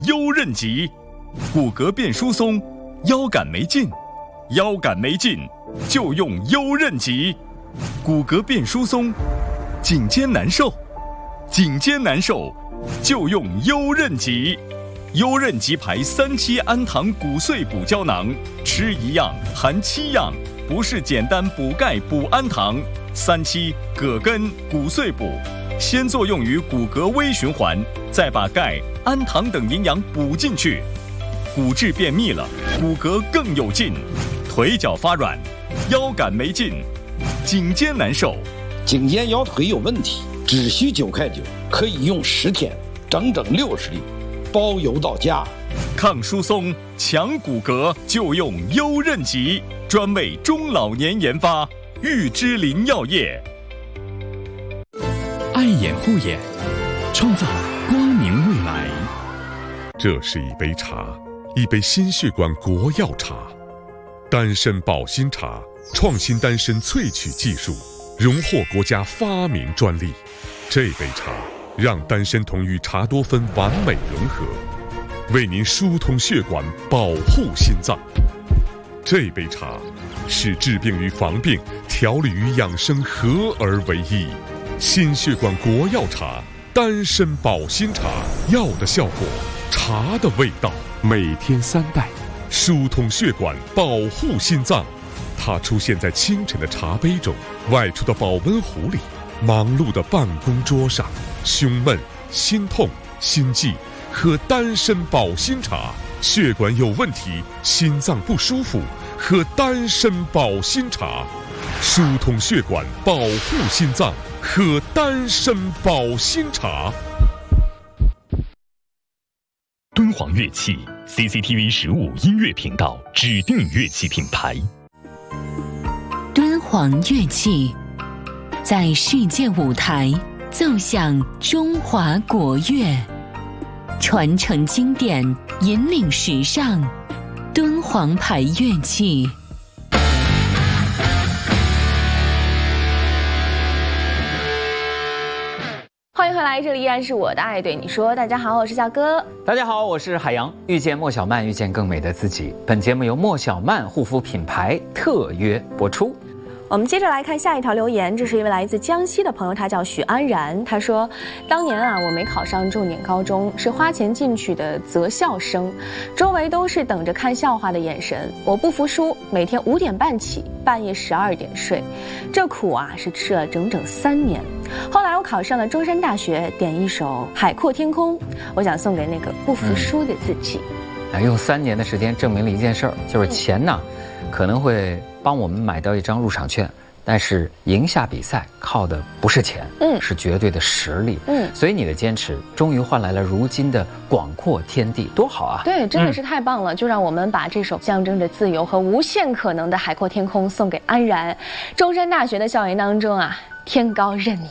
优韧极，骨骼变疏松，腰杆没劲，腰杆没劲就用优韧极。骨骼变疏松，颈肩难受，颈肩难受就用优韧极。优韧极牌3期氨糖骨碎补胶囊，吃1样含7样，不是简单补钙补氨糖。3期葛根骨碎补，先作用于骨骼微循环，再把钙、氨糖等营养补进去，骨质变密了，骨骼更有劲，腿脚发软，腰杆没劲，颈肩难受， 颈肩腰腿有问题，只需9块9，可以用10天，整整60粒，包邮到家。 抗疏松、强骨骼就用优韧极，专为中老年研发，玉芝林药业。 爱眼护眼，创造光明未来。 这是一杯茶，一杯心血管国药茶，丹参保心茶，创新丹参萃取技术，荣获国家发明专利。这杯茶让丹参酮与茶多酚完美融合，为您疏通血管，保护心脏。这杯茶是治病与防病、调理与养生合而为一。心血管国药茶，丹参保心茶，药的效果，茶的味道，每天3袋，疏通血管，保护心脏。它出现在清晨的茶杯中，外出的保温壶里，忙碌的办公桌上。胸闷、心痛、心悸，喝丹参保心茶；血管有问题、心脏不舒服，喝丹参保心茶。疏通血管，保护心脏，喝丹参保心茶。 敦煌乐器 CCTV 15音乐频道指定乐器品牌。 敦煌乐器在世界舞台奏响中华国乐，传承经典，引领时尚。敦煌牌乐器。 欢迎回来，这里依然是我的爱对你说。大家好，我是小哥。 大家好，我是海洋。遇见莫小曼，遇见更美的自己。本节目由莫小曼护肤品牌特约播出。 我们接着来看下一条留言，这是一位来自江西的朋友，他叫许安然。他说，当年我没考上重点高中，是花钱进去的择校生，周围都是等着看笑话的眼神。我不服输，每天5点半起，半夜12点睡，这苦是吃了整整3年。后来我考上了中山大学，点一首《海阔天空》，我想送给那个不服输的自己。 用3年的时间证明了一件事儿，就是钱呢，可能会帮我们买到一张入场券，但是赢下比赛靠的不是钱，是绝对的实力。所以你的坚持终于换来了如今的广阔天地，多好啊！ 对，真的是太棒了。就让我们把这首象征着自由和无限可能的《海阔天空》送给安然。中山大学的校园当中天高任你